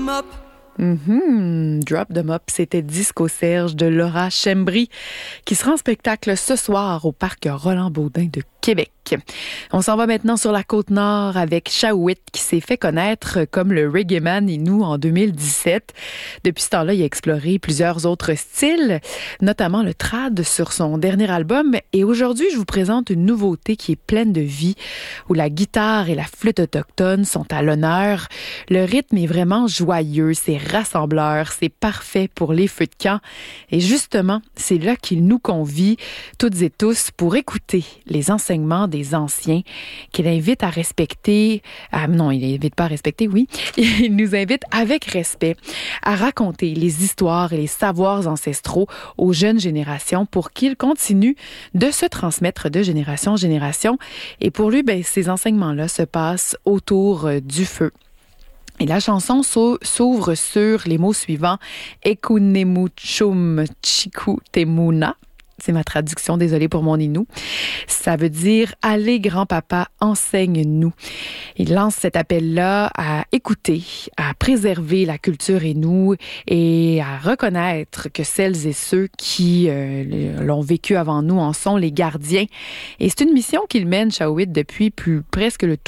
up. Drop them up, c'était Disco Serge de Laura Chembry qui sera en spectacle ce soir au parc Roland-Baudin de Québec. On s'en va maintenant sur la Côte-Nord avec Shaouit qui s'est fait connaître comme le reggae man Innu en 2017. Depuis ce temps-là, il a exploré plusieurs autres styles, notamment le trad sur son dernier album. Et aujourd'hui, je vous présente une nouveauté qui est pleine de vie, où la guitare et la flûte autochtone sont à l'honneur. Le rythme est vraiment joyeux, c'est rassembleur, c'est parfait pour les feux de camp. Et justement, c'est là qu'il nous convie, toutes et tous, pour écouter les enseignements des anciens qu'il invite à respecter. Non, il n'invite pas à respecter, oui. Il nous invite avec respect à raconter les histoires et les savoirs ancestraux aux jeunes générations pour qu'ils continuent de se transmettre de génération en génération. Et pour lui, ces enseignements-là se passent autour du feu. Et la chanson s'ouvre sur les mots suivants. Ekunemuchum chiku temuna. C'est ma traduction, désolée pour mon Innu. Ça veut dire « Allez, grand-papa, enseigne-nous ». Il lance cet appel-là à écouter, à préserver la culture Innu et à reconnaître que celles et ceux qui l'ont vécu avant nous en sont les gardiens. Et c'est une mission qu'il mène, Shaouit, depuis presque le